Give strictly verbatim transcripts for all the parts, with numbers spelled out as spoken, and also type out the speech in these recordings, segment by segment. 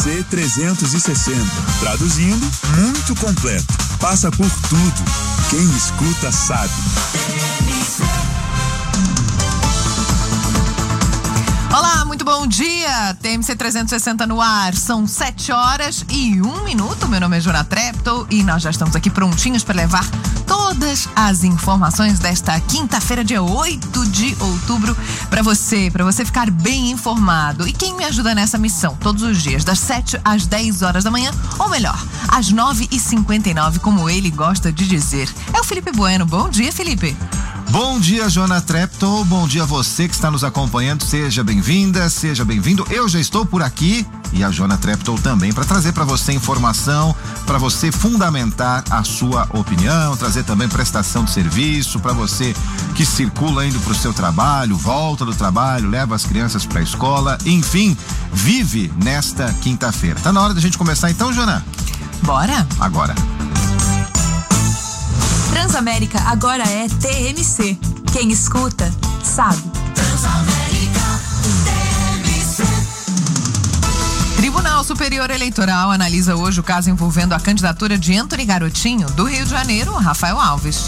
C trezentos e sessenta. Traduzindo, muito completo. Passa por tudo. Quem escuta sabe. Olá, muito bom dia. T M C trezentos e sessenta no ar. São sete horas e um minuto. Meu nome é Joana Treptow e nós já estamos aqui prontinhos para levar todas as informações desta quinta-feira, dia oito de outubro, para você, para você ficar bem informado. E quem me ajuda nessa missão todos os dias, das sete às dez horas da manhã, ou melhor, às nove e cinquenta e nove, como ele gosta de dizer, é o Felipe Bueno. Bom dia, Felipe. Bom dia, Joana Treptow. Bom dia a você que está nos acompanhando. Seja bem-vinda, seja bem-vindo. Eu já estou por aqui e a Joana Treptow também para trazer para você informação, para você fundamentar a sua opinião, trazer também prestação de serviço para você que circula indo para o seu trabalho, volta do trabalho, leva as crianças para a escola, enfim, vive nesta quinta-feira. Tá na hora da gente começar então, Joana? Bora? Agora. Transamérica agora é T M C. Quem escuta, sabe. Transamérica, T M C. Tribunal Superior Eleitoral analisa hoje o caso envolvendo a candidatura de Antony Garotinho, do Rio de Janeiro, Rafael Alves.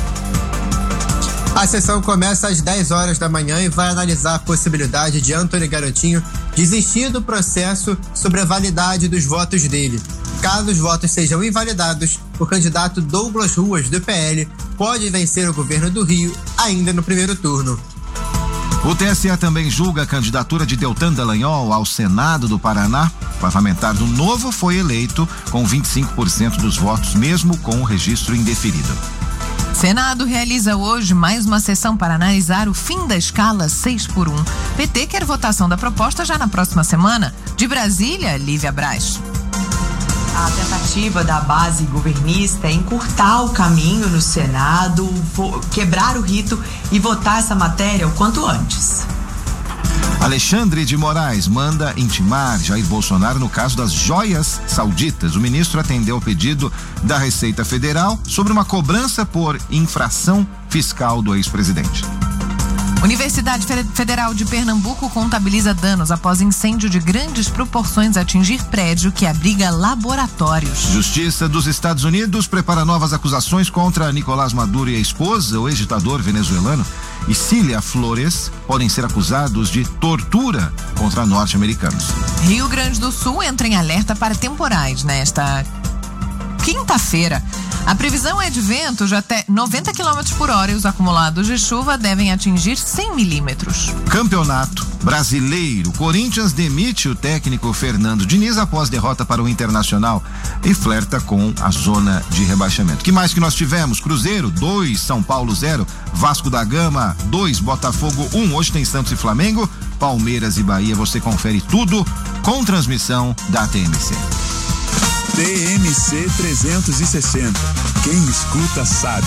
A sessão começa às dez horas da manhã e vai analisar a possibilidade de Antony Garotinho desistir do processo sobre a validade dos votos dele. Caso os votos sejam invalidados, o candidato Douglas Ruas, do P L, pode vencer o governo do Rio ainda no primeiro turno. O T S E também julga a candidatura de Deltan Dallagnol ao Senado do Paraná. O parlamentar do Novo foi eleito com vinte e cinco por cento dos votos, mesmo com o registro indeferido. Senado realiza hoje mais uma sessão para analisar o fim da escala seis por um. P T quer votação da proposta já na próxima semana. De Brasília, Lívia Braz. A tentativa da base governista é encurtar o caminho no Senado, quebrar o rito e votar essa matéria o quanto antes. Alexandre de Moraes manda intimar Jair Bolsonaro no caso das joias sauditas. O ministro atendeu ao pedido da Receita Federal sobre uma cobrança por infração fiscal do ex-presidente. Universidade Federal de Pernambuco contabiliza danos após incêndio de grandes proporções atingir prédio que abriga laboratórios. Justiça dos Estados Unidos prepara novas acusações contra Nicolás Maduro e a esposa, o ex-ditador venezuelano, e Cília Flores, podem ser acusados de tortura contra norte-americanos. Rio Grande do Sul entra em alerta para temporais nesta quinta-feira. A previsão é de vento de até noventa quilômetros por hora e os acumulados de chuva devem atingir cem milímetros. Campeonato Brasileiro. Corinthians demite o técnico Fernando Diniz após derrota para o Internacional e flerta com a zona de rebaixamento. Que mais que nós tivemos? Cruzeiro dois, São Paulo zero, Vasco da Gama dois, Botafogo um. Hoje tem Santos e Flamengo, Palmeiras e Bahia. Você confere tudo com transmissão da T M C. T M C trezentos e sessenta. Quem escuta sabe.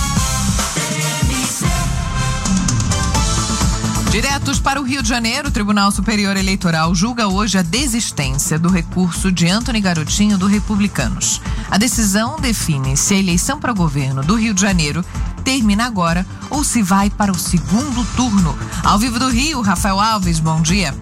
Diretos para o Rio de Janeiro, o Tribunal Superior Eleitoral julga hoje a desistência do recurso de Antony Garotinho do Republicanos. A decisão define se a eleição para governo do Rio de Janeiro termina agora ou se vai para o segundo turno. Ao vivo do Rio, Rafael Alves, bom dia.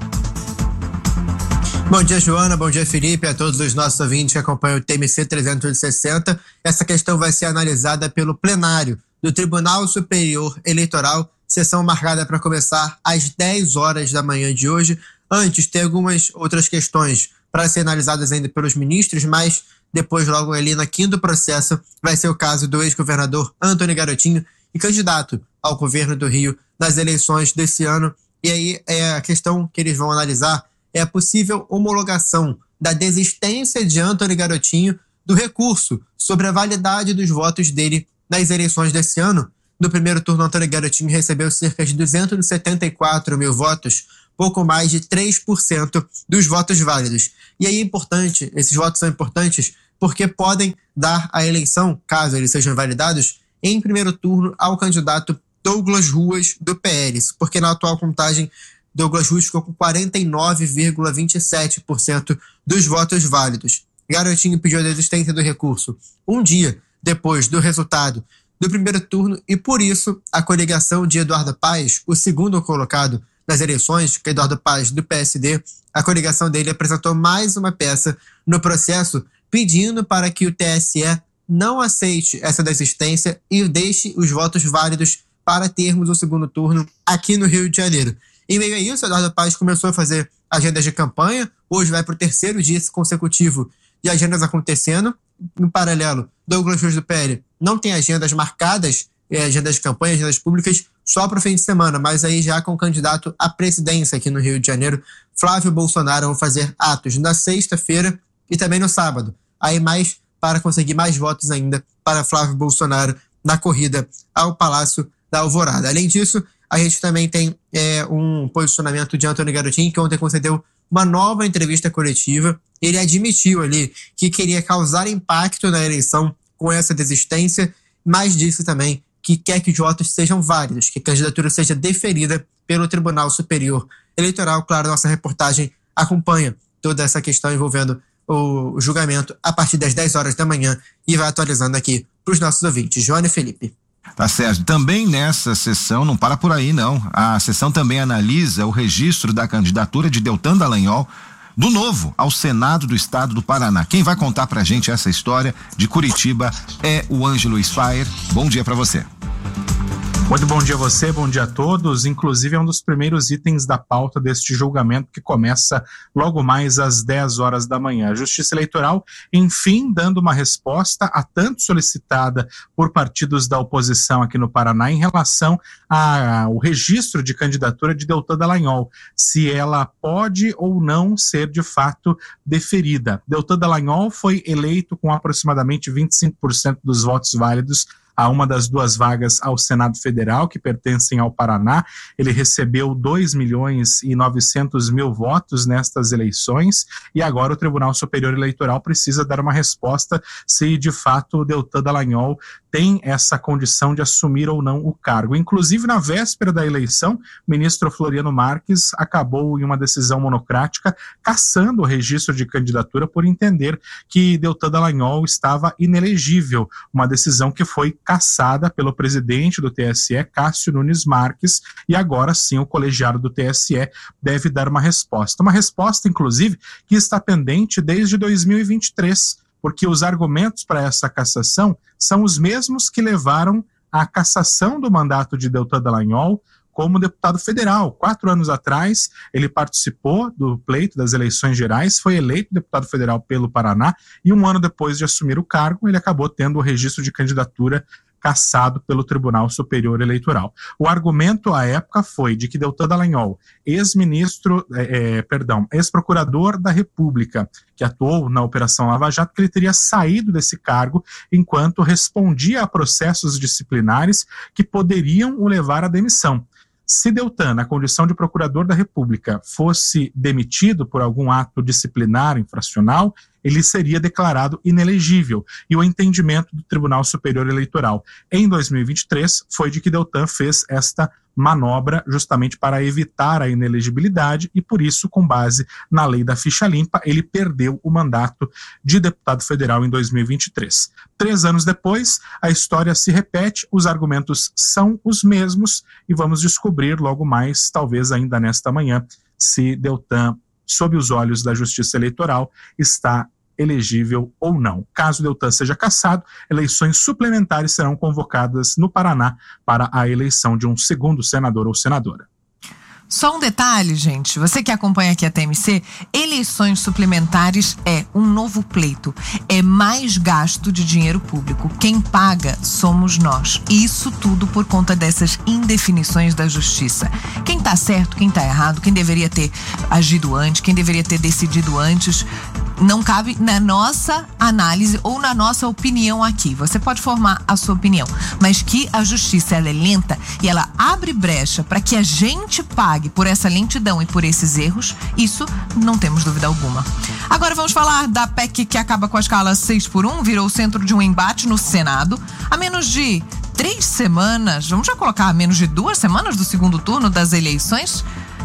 Bom dia, Joana. Bom dia, Felipe. A todos os nossos ouvintes que acompanham o T M C trezentos e sessenta. Essa questão vai ser analisada pelo plenário do Tribunal Superior Eleitoral. Sessão marcada para começar às dez horas da manhã de hoje. Antes, tem algumas outras questões para ser analisadas ainda pelos ministros, mas depois, logo ali na quinta do processo, vai ser o caso do ex-governador Antony Garotinho e candidato ao governo do Rio nas eleições desse ano. E aí, é a questão que eles vão analisar é a possível homologação da desistência de Antony Garotinho do recurso sobre a validade dos votos dele nas eleições desse ano. No primeiro turno, Antony Garotinho recebeu cerca de duzentos e setenta e quatro mil votos, pouco mais de três por cento dos votos válidos. E aí é importante, esses votos são importantes porque podem dar a eleição, caso eles sejam validados, em primeiro turno ao candidato Douglas Ruas, do P L, porque na atual contagem Douglas Ruas ficou com quarenta e nove vírgula vinte e sete por cento dos votos válidos. Garotinho pediu a desistência do recurso um dia depois do resultado do primeiro turno e, por isso, a coligação de Eduardo Paes, o segundo colocado das eleições, que é Eduardo Paes, do P S D, a coligação dele apresentou mais uma peça no processo pedindo para que o T S E não aceite essa desistência e deixe os votos válidos para termos o segundo turno aqui no Rio de Janeiro. Em meio a isso, Eduardo Paes começou a fazer agendas de campanha, hoje vai para o terceiro dia consecutivo de agendas acontecendo. Em paralelo, Douglas Reis do P L não tem agendas marcadas, é, agendas de campanha, agendas públicas, só para o fim de semana, mas aí já com o candidato à presidência aqui no Rio de Janeiro, Flávio Bolsonaro, vão fazer atos na sexta-feira e também no sábado. Aí mais para conseguir mais votos ainda para Flávio Bolsonaro na corrida ao Palácio da Alvorada. Além disso, a gente também tem é, um posicionamento de Antônio Garotinho, que ontem concedeu uma nova entrevista coletiva. Ele admitiu ali que queria causar impacto na eleição com essa desistência, mas disse também que quer que os votos sejam válidos, que a candidatura seja deferida pelo Tribunal Superior Eleitoral. Claro, nossa reportagem acompanha toda essa questão envolvendo o julgamento a partir das dez horas da manhã e vai atualizando aqui para os nossos ouvintes. Joana e Felipe. Tá certo. Também nessa sessão, não para por aí não, a sessão também analisa o registro da candidatura de Deltan Dallagnol do Novo ao Senado do Estado do Paraná. Quem vai contar pra gente essa história de Curitiba é o Ângelo Sfayer. Bom dia pra você. Muito bom dia a você, bom dia a todos. Inclusive é um dos primeiros itens da pauta deste julgamento que começa logo mais às dez horas da manhã. A Justiça Eleitoral, enfim, dando uma resposta a tanto solicitada por partidos da oposição aqui no Paraná em relação ao registro de candidatura de Deltan Dallagnol, se ela pode ou não ser de fato deferida. Deltan Dallagnol foi eleito com aproximadamente vinte e cinco por cento dos votos válidos a uma das duas vagas ao Senado Federal, que pertencem ao Paraná. Ele recebeu dois milhões e novecentos mil votos nestas eleições e agora o Tribunal Superior Eleitoral precisa dar uma resposta se de fato o Deltan Dallagnol tem essa condição de assumir ou não o cargo. Inclusive, na véspera da eleição, o ministro Floriano Marques acabou em uma decisão monocrática cassando o registro de candidatura por entender que Deltan Dallagnol estava inelegível, uma decisão que foi cassada pelo presidente do T S E, Cássio Nunes Marques, e agora sim o colegiado do T S E deve dar uma resposta. Uma resposta, inclusive, que está pendente desde dois mil e vinte e três, porque os argumentos para essa cassação são os mesmos que levaram à cassação do mandato de Deltan Dallagnol como deputado federal. Quatro anos atrás, ele participou do pleito das eleições gerais, foi eleito deputado federal pelo Paraná e um ano depois de assumir o cargo, ele acabou tendo o registro de candidatura cassado pelo Tribunal Superior Eleitoral. O argumento à época foi de que Deltan Dallagnol, ex-ministro, é, perdão, ex-procurador da República, que atuou na Operação Lava Jato, que ele teria saído desse cargo enquanto respondia a processos disciplinares que poderiam o levar à demissão. Se Deltan, na condição de procurador da República, fosse demitido por algum ato disciplinar infracional, ele seria declarado inelegível. E o entendimento do Tribunal Superior Eleitoral em dois mil e vinte e três foi de que Deltan fez esta manobra justamente para evitar a inelegibilidade e, por isso, com base na lei da ficha limpa, ele perdeu o mandato de deputado federal em dois mil e vinte e três. Três anos depois, a história se repete, os argumentos são os mesmos e vamos descobrir logo mais, talvez ainda nesta manhã, se Deltan, sob os olhos da Justiça Eleitoral, está elegível ou não. Caso Deltan seja cassado, eleições suplementares serão convocadas no Paraná para a eleição de um segundo senador ou senadora. Só um detalhe, gente, você que acompanha aqui a T M C, eleições suplementares é um novo pleito, é mais gasto de dinheiro público. Quem paga somos nós. E isso tudo por conta dessas indefinições da justiça. Quem tá certo, quem tá errado, quem deveria ter agido antes, quem deveria ter decidido antes, não cabe na nossa análise ou na nossa opinião aqui. Você pode formar a sua opinião, mas que a justiça ela é lenta e ela abre brecha para que a gente pague por essa lentidão e por esses erros, isso não temos dúvida alguma. Agora vamos falar da P E C que acaba com a escala seis por um, virou o centro de um embate no Senado. Há menos de três semanas, vamos já colocar, a menos de duas semanas do segundo turno das eleições,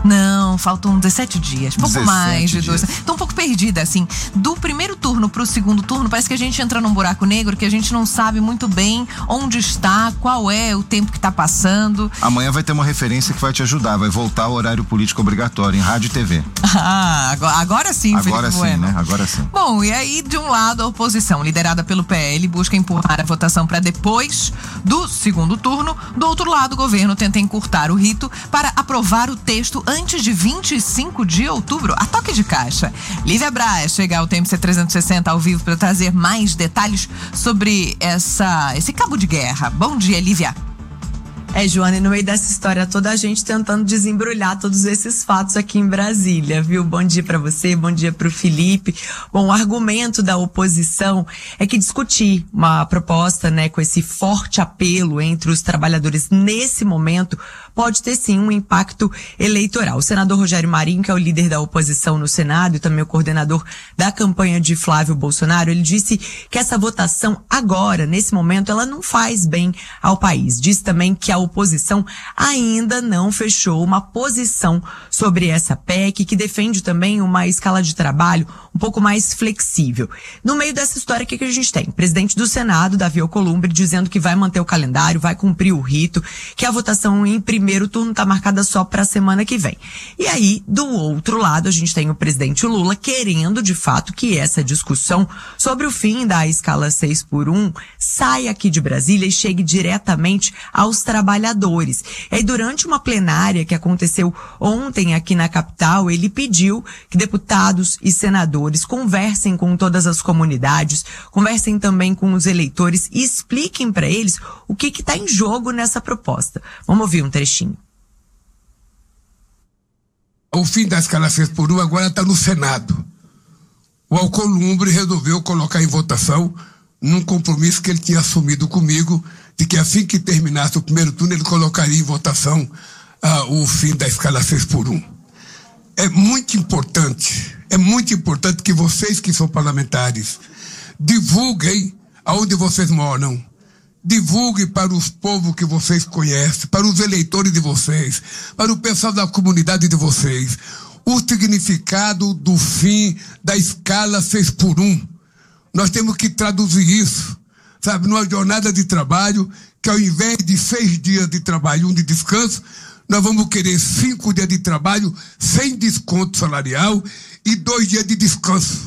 Não, faltam dezessete dias, pouco mais de dois. dias. Tô um pouco perdida, assim. Do primeiro turno pro segundo turno, parece que a gente entra num buraco negro que a gente não sabe muito bem onde está, qual é o tempo que tá passando. Amanhã vai ter uma referência que vai te ajudar, vai voltar o horário político obrigatório em rádio e T V. Ah, agora, agora sim, Agora Felipe sim, Bueno. né? Agora sim. Bom, e aí, de um lado, a oposição, liderada pelo P L, busca empurrar a votação para depois do segundo turno. Do outro lado, o governo tenta encurtar o rito para aprovar o texto antes de vinte e cinco de outubro, a toque de caixa. Lívia Braz chega ao T M C trezentos e sessenta ao vivo para trazer mais detalhes sobre essa, esse cabo de guerra. Bom dia, Lívia. É, Joana, e no meio dessa história toda a gente tentando desembrulhar todos esses fatos aqui em Brasília, viu? Bom dia pra você, bom dia pro Felipe. Bom, o argumento da oposição é que discutir uma proposta, né, com esse forte apelo entre os trabalhadores nesse momento pode ter sim um impacto eleitoral. O senador Rogério Marinho, que é o líder da oposição no Senado e também o coordenador da campanha de Flávio Bolsonaro, ele disse que essa votação agora, nesse momento, ela não faz bem ao país. Disse também que a oposição ainda não fechou uma posição sobre essa P E C, que defende também uma escala de trabalho um pouco mais flexível. No meio dessa história, o que, que a gente tem? O presidente do Senado, Davi Alcolumbre, dizendo que vai manter o calendário, vai cumprir o rito, que a votação em primeiro turno está marcada só para a semana que vem. E aí, do outro lado, a gente tem o presidente Lula querendo, de fato, que essa discussão sobre o fim da escala seis por um saia aqui de Brasília e chegue diretamente aos trabalhadores. E aí, durante uma plenária que aconteceu ontem aqui na capital, ele pediu que deputados e senadores conversem com todas as comunidades, conversem também com os eleitores e expliquem para eles o que está em jogo nessa proposta. Vamos ouvir um trechinho. O fim da escala seis por um agora está no Senado. O Alcolumbre resolveu colocar em votação num compromisso que ele tinha assumido comigo, de que assim que terminasse o primeiro turno ele colocaria em votação ah, o fim da escala seis por um. É muito importante, é muito importante que vocês que são parlamentares divulguem aonde vocês moram, divulguem para os povos que vocês conhecem, para os eleitores de vocês, para o pessoal da comunidade de vocês, o significado do fim da escala seis por um. Nós temos que traduzir isso, sabe, numa jornada de trabalho que ao invés de seis dias de trabalho, um de descanso, nós vamos querer cinco dias de trabalho sem desconto salarial e dois dias de descanso.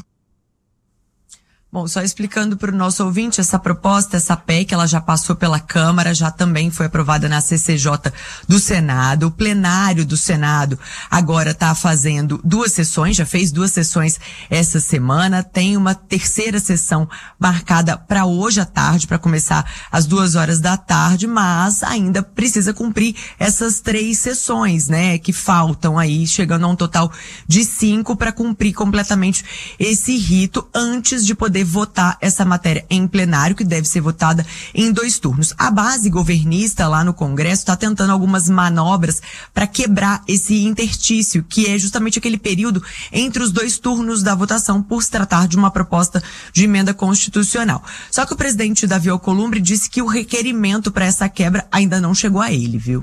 Bom, só explicando para o nosso ouvinte, essa proposta, essa P E C, ela já passou pela Câmara, já também foi aprovada na C C J do Senado. O plenário do Senado agora está fazendo duas sessões, já fez duas sessões essa semana, tem uma terceira sessão marcada para hoje à tarde, para começar às duas horas da tarde, mas ainda precisa cumprir essas três sessões, né, que faltam aí, chegando a um total de cinco para cumprir completamente esse rito antes de poder votar essa matéria em plenário, que deve ser votada em dois turnos. A base governista lá no Congresso está tentando algumas manobras para quebrar esse interstício, que é justamente aquele período entre os dois turnos da votação, por se tratar de uma proposta de emenda constitucional. Só que o presidente Davi Alcolumbre disse que o requerimento para essa quebra ainda não chegou a ele, viu?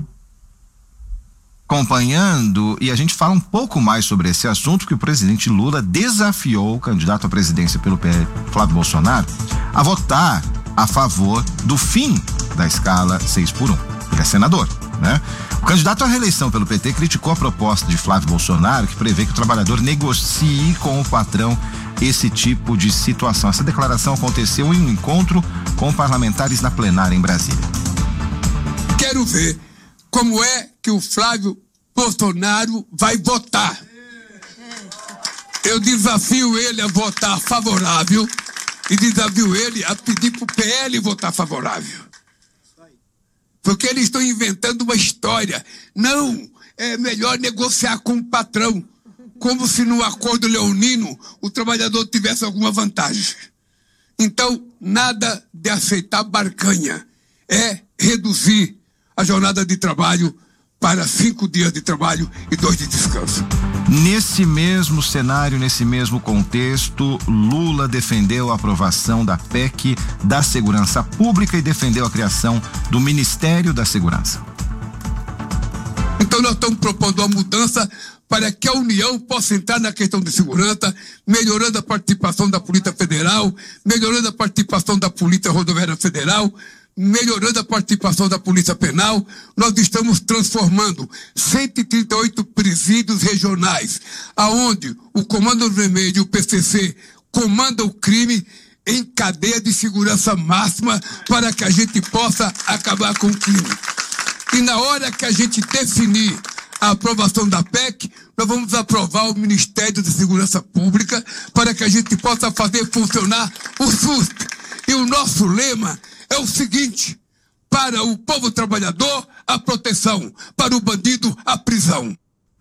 Acompanhando, e a gente fala um pouco mais sobre esse assunto, que o presidente Lula desafiou o candidato à presidência pelo P L, Flávio Bolsonaro, a votar a favor do fim da escala seis por um. Ele é senador, né? O candidato à reeleição pelo P T criticou a proposta de Flávio Bolsonaro, que prevê que o trabalhador negocie com o patrão esse tipo de situação. Essa declaração aconteceu em um encontro com parlamentares na plenária em Brasília. Quero ver como é que o Flávio Bolsonaro vai votar. Eu desafio ele a votar favorável e desafio ele a pedir para o P L votar favorável. Porque eles estão inventando uma história. Não, é melhor negociar com o patrão, como se no acordo leonino o trabalhador tivesse alguma vantagem. Então, nada de aceitar barganha. É reduzir a jornada de trabalho para cinco dias de trabalho e dois de descanso. Nesse mesmo cenário, nesse mesmo contexto, Lula defendeu a aprovação da P E C da Segurança Pública e defendeu a criação do Ministério da Segurança. Então, Então nós estamos propondo uma mudança para que a União possa entrar na questão de segurança, melhorando a participação da Polícia Federal, melhorando a participação da Polícia Rodoviária Federal, melhorando a participação da Polícia Penal. Nós estamos transformando cento e trinta e oito presídios regionais, aonde o Comando Vermelho e o P C C comandam o crime, em cadeia de segurança máxima, para que a gente possa acabar com o crime. E na hora que a gente definir a aprovação da P E C, nós vamos aprovar o Ministério da Segurança Pública para que a gente possa fazer funcionar o SUSP. E o nosso lema é o seguinte: para o povo trabalhador, a proteção; para o bandido, a prisão.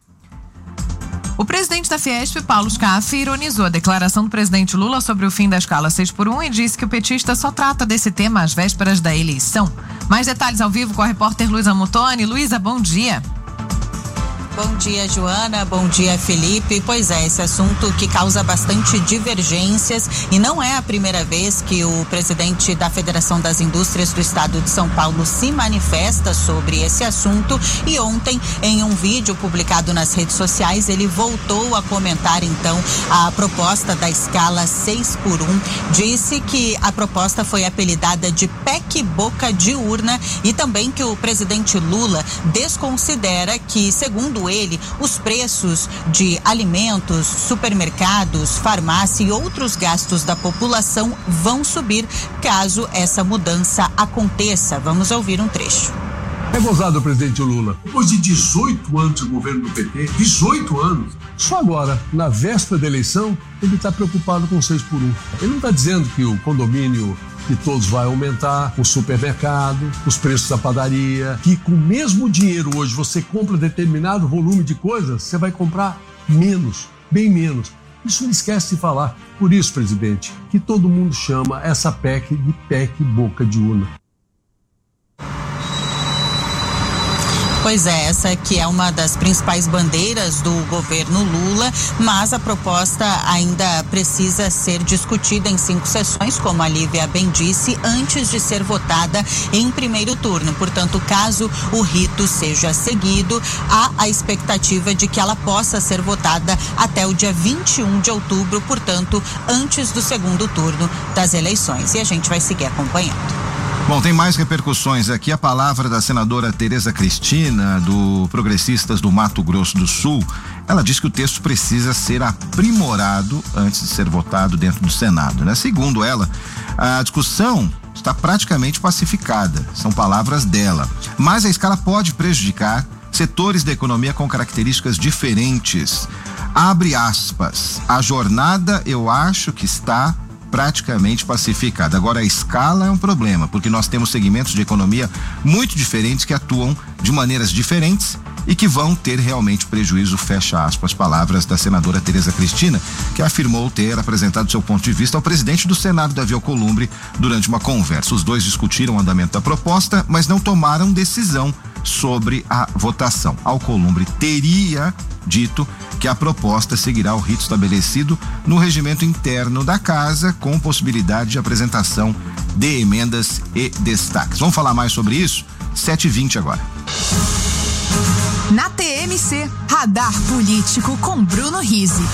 O presidente da Fiesp, Paulo Scaff, ironizou a declaração do presidente Lula sobre o fim da escala seis por um e disse que o petista só trata desse tema às vésperas da eleição. Mais detalhes ao vivo com a repórter Luísa Mutoni. Luísa, bom dia. Bom dia, Joana. Bom dia, Felipe. Pois é, esse assunto que causa bastante divergências e não é a primeira vez que o presidente da Federação das Indústrias do Estado de São Paulo se manifesta sobre esse assunto, e ontem, em um vídeo publicado nas redes sociais, ele voltou a comentar então a proposta da escala seis por um. Disse que a proposta foi apelidada de P E C Boca de Urna e também que o presidente Lula desconsidera que, segundo ele, os preços de alimentos, supermercados, farmácia e outros gastos da população vão subir caso essa mudança aconteça. Vamos ouvir um trecho. É gozado o presidente Lula. Depois de dezoito anos de governo do P T, dezoito anos, só agora, na véspera da eleição, ele está preocupado com seis por um. Ele não está dizendo que o condomínio de todos vai aumentar, o supermercado, os preços da padaria, que com o mesmo dinheiro hoje você compra determinado volume de coisas, você vai comprar menos, bem menos. Isso ele esquece de falar. Por isso, presidente, que todo mundo chama essa P E C de P E C Boca de Urna. Pois é, essa que é uma das principais bandeiras do governo Lula, mas a proposta ainda precisa ser discutida em cinco sessões, como a Lívia bem disse, antes de ser votada em primeiro turno. Portanto, caso o rito seja seguido, há a expectativa de que ela possa ser votada até o dia vinte e um de outubro, portanto, antes do segundo turno das eleições. E a gente vai seguir acompanhando. Bom, tem mais repercussões aqui. A palavra da senadora Tereza Cristina, do Progressistas do Mato Grosso do Sul. Ela diz que o texto precisa ser aprimorado antes de ser votado dentro do Senado, né? Segundo ela, a discussão está praticamente pacificada. São palavras dela. Mas a escala pode prejudicar setores da economia com características diferentes. Abre aspas. A jornada, eu acho que está praticamente pacificada. Agora, a escala é um problema, porque nós temos segmentos de economia muito diferentes que atuam de maneiras diferentes e que vão ter realmente prejuízo, fecha aspas, palavras da senadora Tereza Cristina, que afirmou ter apresentado seu ponto de vista ao presidente do Senado, Davi Alcolumbre, durante uma conversa. Os dois discutiram o andamento da proposta, mas não tomaram decisão sobre a votação. Alcolumbre teria dito que a proposta seguirá o rito estabelecido no regimento interno da casa, com possibilidade de apresentação de emendas e destaques. Vamos falar mais sobre isso? sete e vinte agora. Na T M C, Radar Político com Bruno Rizzi.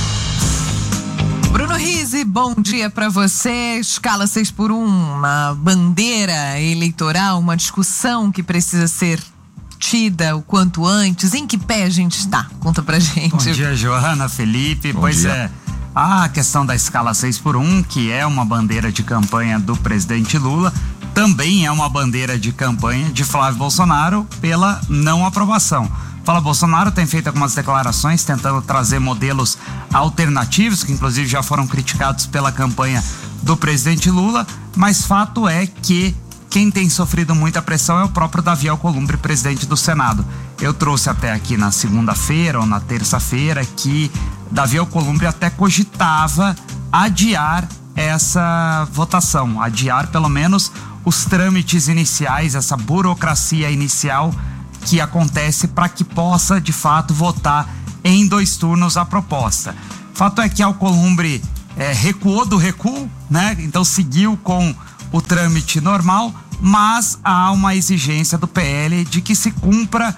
Bruno Rizzi, bom dia para você. Escala seis por um, uma bandeira eleitoral, uma discussão que precisa ser tida o quanto antes. Em que pé a gente está? Conta pra gente. Bom dia, Joana, Felipe. Bom pois dia. é, a questão da escala seis por um, que é uma bandeira de campanha do presidente Lula, também é uma bandeira de campanha de Flávio Bolsonaro pela não aprovação. Fala, Bolsonaro tem feito algumas declarações tentando trazer modelos alternativos, que inclusive já foram criticados pela campanha do presidente Lula, mas fato é que quem tem sofrido muita pressão é o próprio Davi Alcolumbre, presidente do Senado. Eu trouxe até aqui na segunda-feira ou na terça-feira que Davi Alcolumbre até cogitava adiar essa votação, adiar pelo menos os trâmites iniciais, essa burocracia inicial que acontece para que possa, de fato, votar em dois turnos a proposta. Fato é que Alcolumbre é, recuou do recuo, né? Então seguiu com o trâmite normal, mas há uma exigência do P L de que se cumpra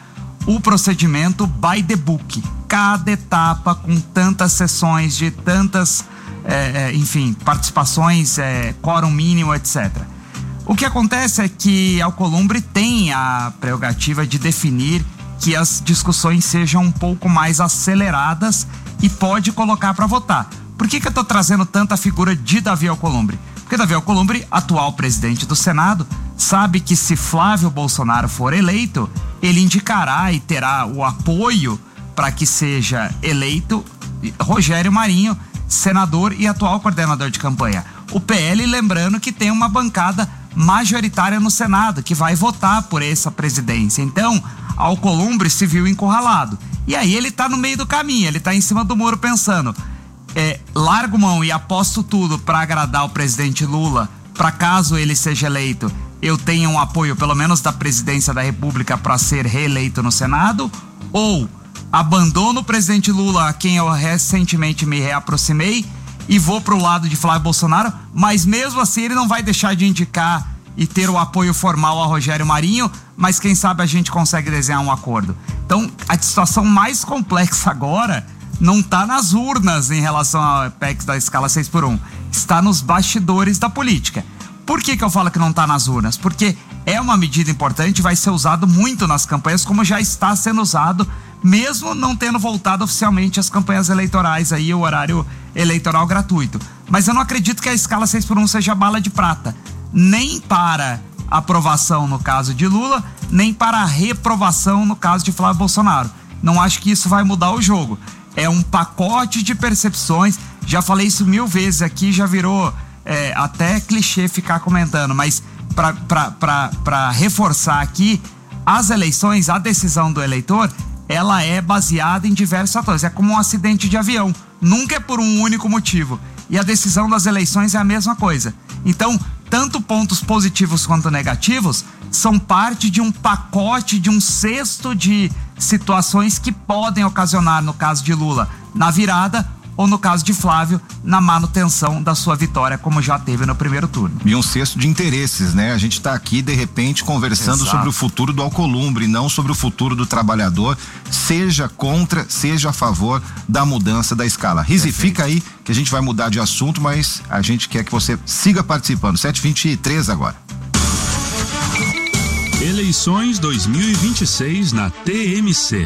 o procedimento by the book. Cada etapa com tantas sessões de tantas, é, é, enfim, participações, é, quórum mínimo, etcétera. O que acontece é que Alcolumbre tem a prerrogativa de definir que as discussões sejam um pouco mais aceleradas e pode colocar para votar. Por que que eu estou trazendo tanta figura de Davi Alcolumbre? Porque Davi Alcolumbre, atual presidente do Senado, sabe que se Flávio Bolsonaro for eleito, ele indicará e terá o apoio para que seja eleito Rogério Marinho, senador e atual coordenador de campanha. O P L, lembrando que tem uma bancada majoritária no Senado, que vai votar por essa presidência. Então, Alcolumbre se viu encurralado. E aí ele tá no meio do caminho, ele tá em cima do muro pensando, é, largo mão e aposto tudo para agradar o presidente Lula, para caso ele seja eleito, eu tenha um apoio pelo menos da presidência da República para ser reeleito no Senado, ou abandono o presidente Lula, a quem eu recentemente me reaproximei, e vou pro lado de Flávio Bolsonaro, mas mesmo assim ele não vai deixar de indicar e ter o apoio formal a Rogério Marinho, mas quem sabe a gente consegue desenhar um acordo. Então, a situação mais complexa agora não está nas urnas em relação ao P E C da escala seis por um, está nos bastidores da política. Por que que eu falo que não está nas urnas? Porque é uma medida importante, vai ser usado muito nas campanhas, como já está sendo usado, mesmo não tendo voltado oficialmente as campanhas eleitorais, aí o horário eleitoral gratuito. Mas eu não acredito que a escala seis por um seja bala de prata, nem para aprovação no caso de Lula, nem para reprovação no caso de Flávio Bolsonaro. Não acho que isso vai mudar o jogo. É um pacote de percepções, já falei isso mil vezes aqui, já virou é, até clichê ficar comentando, mas para reforçar aqui, as eleições, a decisão do eleitor, ela é baseada em diversos fatores. É como um acidente de avião, nunca é por um único motivo. E a decisão das eleições é a mesma coisa. Então, tanto pontos positivos quanto negativos são parte de um pacote, de um cesto de situações que podem ocasionar, no caso de Lula, na virada, ou no caso de Flávio, na manutenção da sua vitória, como já teve no primeiro turno. E um cesto de interesses, né? A gente está aqui, de repente, conversando Exato. sobre o futuro do Alcolumbre, não sobre o futuro do trabalhador, seja contra, seja a favor da mudança da escala. Rizi, fica aí que a gente vai mudar de assunto, mas a gente quer que você siga participando. sete e vinte e três agora. Eleições dois mil e vinte e seis na T M C.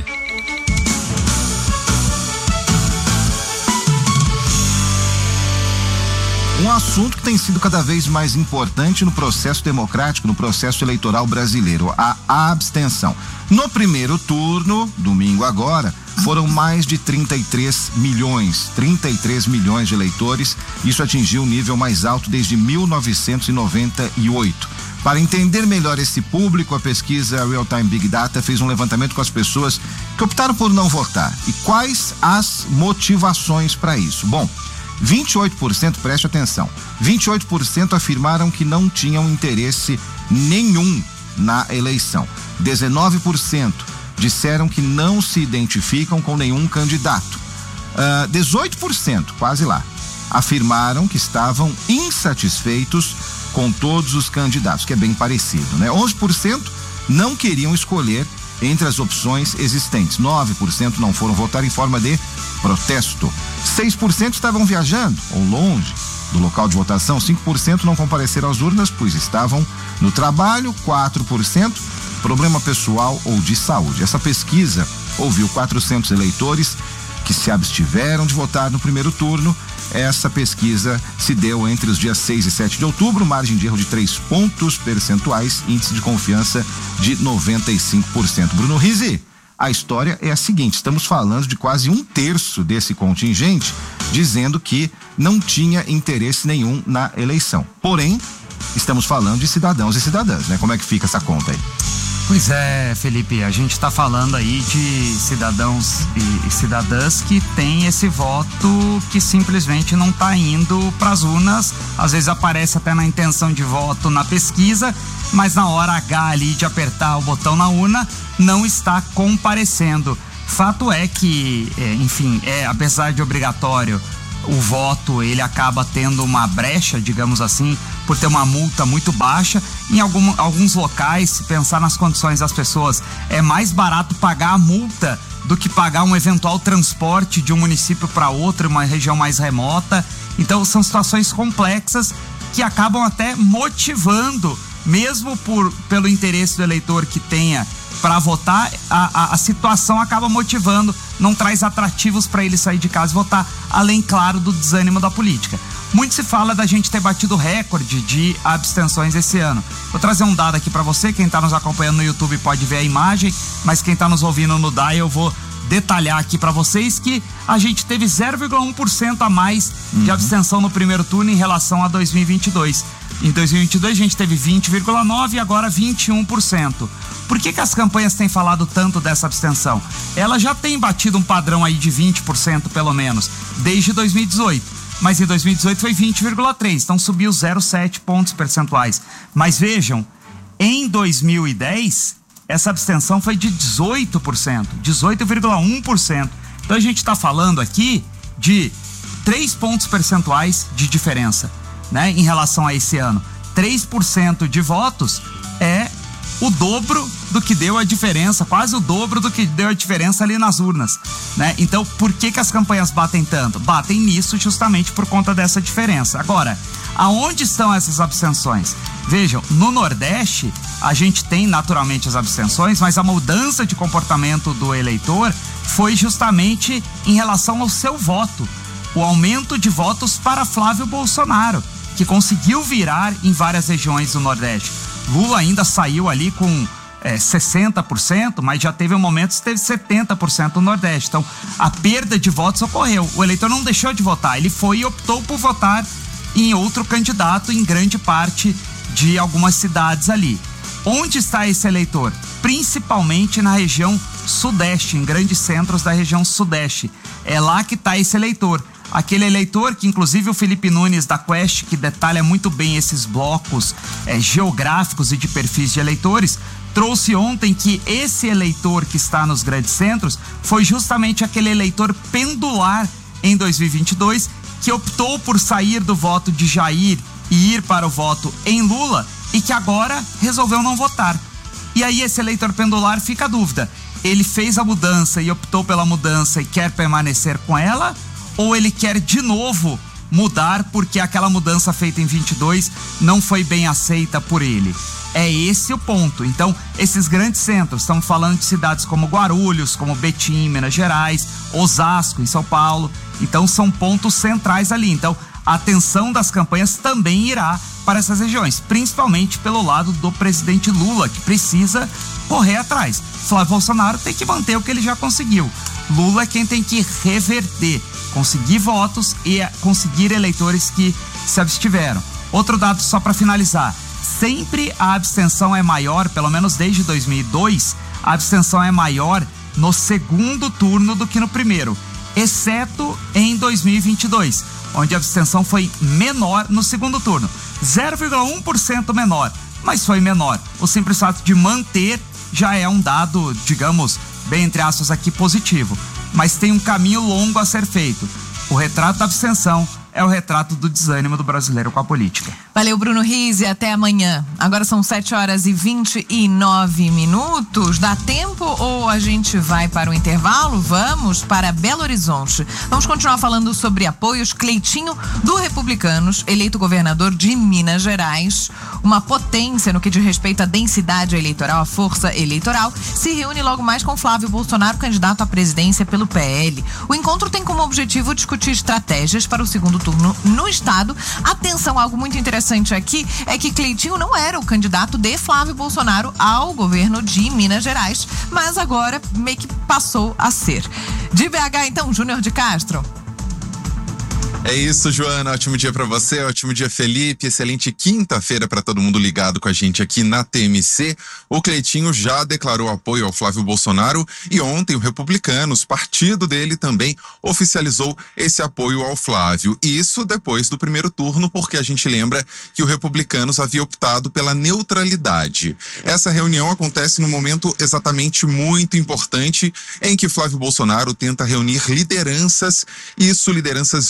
Um assunto que tem sido cada vez mais importante no processo democrático, no processo eleitoral brasileiro, a abstenção. No primeiro turno, domingo agora, foram mais de trinta e três milhões, trinta e três milhões de eleitores. Isso atingiu o nível mais alto desde mil novecentos e noventa e oito. Para entender melhor esse público, a pesquisa Real Time Big Data fez um levantamento com as pessoas que optaram por não votar. E quais as motivações para isso? Bom, vinte e oito por cento, preste atenção, vinte e oito por cento afirmaram que não tinham interesse nenhum na eleição. dezenove por cento disseram que não se identificam com nenhum candidato. Uh, dezoito por cento, quase lá, afirmaram que estavam insatisfeitos com todos os candidatos, que é bem parecido, né? onze por cento não queriam escolher entre as opções existentes. nove por cento não foram votar em forma de protesto. seis por cento estavam viajando ou longe do local de votação. cinco por cento não compareceram às urnas, pois estavam no trabalho. quatro por cento problema pessoal ou de saúde. Essa pesquisa ouviu quatrocentos eleitores que se abstiveram de votar no primeiro turno. Essa pesquisa se deu entre os dias seis e sete de outubro, margem de erro de três pontos percentuais, índice de confiança de noventa e cinco por cento. Bruno Rizi, a história é a seguinte: estamos falando de quase um terço desse contingente dizendo que não tinha interesse nenhum na eleição. Porém, estamos falando de cidadãos e cidadãs, né? Como é que fica essa conta aí? Pois é, Felipe, a gente está falando aí de cidadãos e, e cidadãs que têm esse voto que simplesmente não está indo para as urnas. Às vezes aparece até na intenção de voto na pesquisa, mas na hora H ali de apertar o botão na urna, não está comparecendo. Fato é que, é, enfim, é, apesar de obrigatório o voto ele acaba tendo uma brecha, digamos assim, por ter uma multa muito baixa. Em algum, alguns locais, se pensar nas condições das pessoas, é mais barato pagar a multa do que pagar um eventual transporte de um município para outro, uma região mais remota. Então são situações complexas que acabam até motivando, mesmo por, pelo interesse do eleitor que tenha para votar, a, a, a situação acaba motivando, não traz atrativos para ele sair de casa e votar, além, claro, do desânimo da política. Muito se fala da gente ter batido recorde de abstenções esse ano. Vou trazer um dado aqui para você, quem está nos acompanhando no YouTube pode ver a imagem, mas quem está nos ouvindo no D A I eu vou detalhar aqui para vocês que a gente teve zero vírgula um por cento a mais uhum. de abstenção no primeiro turno em relação a dois mil e vinte e dois. Em dois mil e vinte e dois a gente teve vinte vírgula nove por cento e agora vinte e um por cento. Por que que as campanhas têm falado tanto dessa abstenção? Ela já tem batido um padrão aí de vinte por cento pelo menos, desde dois mil e dezoito. Mas em dois mil e dezoito foi vinte vírgula três por cento, então subiu zero vírgula sete pontos percentuais. Mas vejam, em dois mil e dez, essa abstenção foi de dezoito por cento, dezoito vírgula um por cento. Então a gente está falando aqui de três pontos percentuais de diferença, né, em relação a esse ano. três por cento de votos é o dobro do que deu a diferença, quase o dobro do que deu a diferença ali nas urnas, né? Então, por que que as campanhas batem tanto? Batem nisso justamente por conta dessa diferença. Agora, aonde estão essas abstenções? Vejam, no Nordeste, a gente tem naturalmente as abstenções, mas a mudança de comportamento do eleitor foi justamente em relação ao seu voto. O aumento de votos para Flávio Bolsonaro, que conseguiu virar em várias regiões do Nordeste. Lula ainda saiu ali com é, sessenta por cento, mas já teve um momento que teve setenta por cento no Nordeste. Então, a perda de votos ocorreu. O eleitor não deixou de votar, ele foi e optou por votar em outro candidato em grande parte de algumas cidades ali. Onde está esse eleitor? Principalmente na região Sudeste, em grandes centros da região Sudeste. É lá que está esse eleitor. Aquele eleitor que, inclusive, o Felipe Nunes da Quest, que detalha muito bem esses blocos é, geográficos e de perfis de eleitores, trouxe ontem que esse eleitor que está nos grandes centros foi justamente aquele eleitor pendular em dois mil e vinte e dois, que optou por sair do voto de Jair e ir para o voto em Lula e que agora resolveu não votar. E aí esse eleitor pendular fica a dúvida, ele fez a mudança e optou pela mudança e quer permanecer com ela, ou ele quer de novo mudar porque aquela mudança feita em vinte e dois não foi bem aceita por ele? É esse o ponto. Então, esses grandes centros, estamos falando de cidades como Guarulhos, como Betim, em Minas Gerais, Osasco, em São Paulo. Então, são pontos centrais ali. Então, a atenção das campanhas também irá para essas regiões, principalmente pelo lado do presidente Lula, que precisa correr atrás. Flávio Bolsonaro tem que manter o que ele já conseguiu. Lula é quem tem que reverter, conseguir votos e conseguir eleitores que se abstiveram. Outro dado só para finalizar, sempre a abstenção é maior, pelo menos desde dois mil e dois, a abstenção é maior no segundo turno do que no primeiro, exceto em dois mil e vinte e dois, onde a abstenção foi menor no segundo turno, zero vírgula um por cento menor, mas foi menor. O simples fato de manter já é um dado, digamos, bem entre aspas aqui, positivo. Mas tem um caminho longo a ser feito. O retrato da abstenção é o retrato do desânimo do brasileiro com a política. Valeu, Bruno Rizzi, até amanhã. Agora são sete horas e vinte e nove minutos. Dá tempo ou a gente vai para o intervalo? Vamos para Belo Horizonte. Vamos continuar falando sobre apoios. Cleitinho do Republicanos, eleito governador de Minas Gerais, uma potência no que diz respeito à densidade eleitoral, à força eleitoral, se reúne logo mais com Flávio Bolsonaro, candidato à presidência pelo P L. O encontro tem como objetivo discutir estratégias para o segundo turno no estado. Atenção, algo muito interessante aqui é que Cleitinho não era o candidato de Flávio Bolsonaro ao governo de Minas Gerais, mas agora meio que passou a ser. De B H, então, Júnior de Castro. É isso, Joana. Ótimo dia para você, ótimo dia, Felipe. Excelente quinta-feira para todo mundo ligado com a gente aqui na T M C. O Cleitinho já declarou apoio ao Flávio Bolsonaro e ontem o Republicanos, partido dele, também oficializou esse apoio ao Flávio. Isso depois do primeiro turno, porque a gente lembra que o Republicanos havia optado pela neutralidade. Essa reunião acontece num momento exatamente muito importante em que Flávio Bolsonaro tenta reunir lideranças, isso lideranças de peso,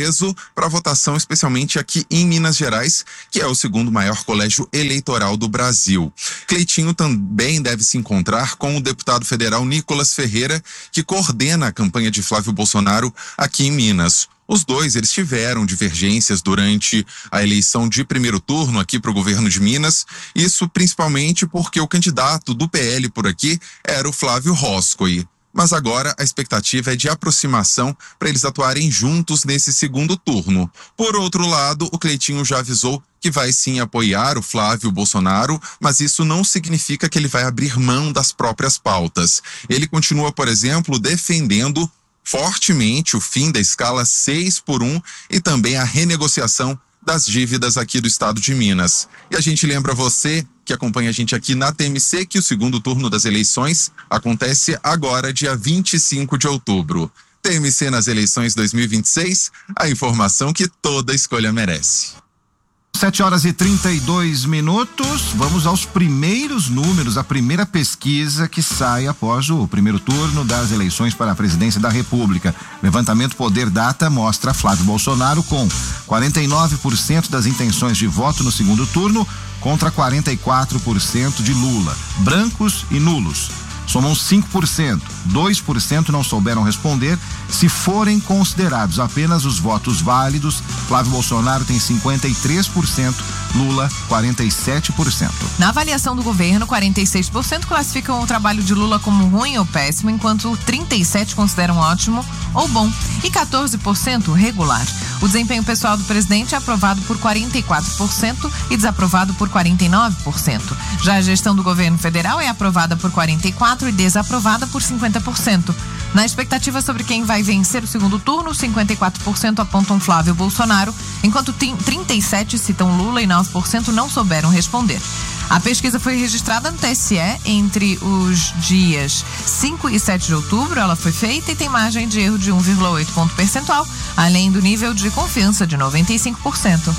peso para a votação, especialmente aqui em Minas Gerais, que é o segundo maior colégio eleitoral do Brasil. Cleitinho também deve se encontrar com o deputado federal Nicolas Ferreira, que coordena a campanha de Flávio Bolsonaro aqui em Minas. Os dois, eles tiveram divergências durante a eleição de primeiro turno aqui para o governo de Minas, isso principalmente porque o candidato do P L por aqui era o Flávio Roscoe. Mas agora a expectativa é de aproximação para eles atuarem juntos nesse segundo turno. Por outro lado, o Cleitinho já avisou que vai sim apoiar o Flávio Bolsonaro, mas isso não significa que ele vai abrir mão das próprias pautas. Ele continua, por exemplo, defendendo fortemente o fim da escala seis por um e também a renegociação das dívidas aqui do estado de Minas. E a gente lembra você que acompanha a gente aqui na T M C que o segundo turno das eleições acontece agora, dia vinte e cinco de outubro. T M C nas eleições dois mil e vinte e seis, a informação que toda escolha merece. sete horas e trinta e dois minutos, vamos aos primeiros números, a primeira pesquisa que sai após o primeiro turno das eleições para a presidência da República. Levantamento Poder Data mostra Flávio Bolsonaro com quarenta e nove por cento das intenções de voto no segundo turno contra quarenta e quatro por cento de Lula. Brancos e nulos somam cinco por cento, dois por cento não souberam responder. Se forem considerados apenas os votos válidos, Flávio Bolsonaro tem cinquenta e três por cento, Lula quarenta e sete por cento. Na avaliação do governo, quarenta e seis por cento classificam o trabalho de Lula como ruim ou péssimo, enquanto trinta e sete por cento consideram ótimo ou bom e quatorze por cento regular. O desempenho pessoal do presidente é aprovado por quarenta e quatro por cento e desaprovado por quarenta e nove por cento. Já a gestão do governo federal é aprovada por quarenta e quatro por cento e desaprovada por cinquenta por cento. Na expectativa sobre quem vai vencer o segundo turno, cinquenta e quatro por cento apontam Flávio Bolsonaro, enquanto trinta e sete por cento citam Lula e nove por cento não souberam responder. A pesquisa foi registrada no T S E entre os dias cinco e sete de outubro. Ela foi feita e tem margem de erro de um vírgula oito ponto percentual, além do nível de confiança de noventa e cinco por cento.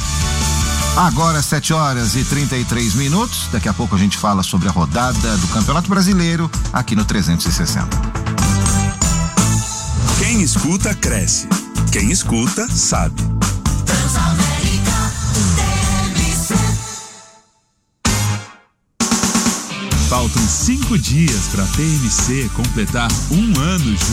Agora sete horas e trinta e três minutos. Daqui a pouco a gente fala sobre a rodada do Campeonato Brasileiro aqui no trezentos e sessenta. Quem escuta, cresce. Quem escuta, sabe. Faltam cinco dias para a T M C completar um ano junto.